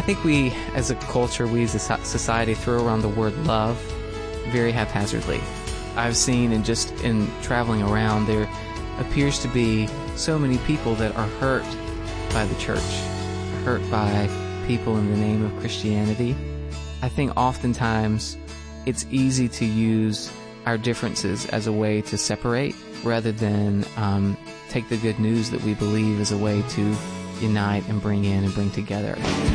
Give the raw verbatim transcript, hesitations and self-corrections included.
think we, as a culture, we as a so- society, throw around the word love very haphazardly. I've seen, and just in traveling around, there appears to be so many people that are hurt by the church, hurt by people in the name of Christianity. I think oftentimes it's easy to use our differences as a way to separate rather than um, take the good news that we believe as a way to unite and bring in and bring together.